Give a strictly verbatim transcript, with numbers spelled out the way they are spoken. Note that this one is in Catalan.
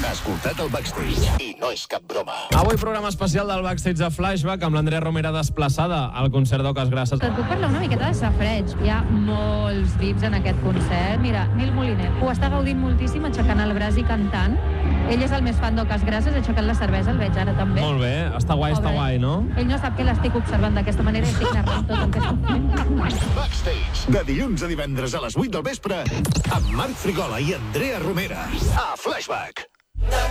Escoltat el Backstage, i no és cap broma. Avui programa especial del Backstage de Flashback amb l'Andrea Romera desplaçada al concert d'Oques Grasses. Et puc parlar una miqueta de safareig. Hi ha molts V I Ps en aquest concert. Mira, Nil Moliner ho està gaudint moltíssim, aixecant el braç i cantant. Ell és el més fan d'Oques Grasses, aixecant la cervesa, el veig ara també. Molt bé, està guai, està guai, no? Ell no sap que l'estic observant d'aquesta manera i estic narrant tot el que està fent. Backstage, de dilluns a divendres a les vuit del vespre, amb Marc Frigola i Andrea Romera, a Flashback.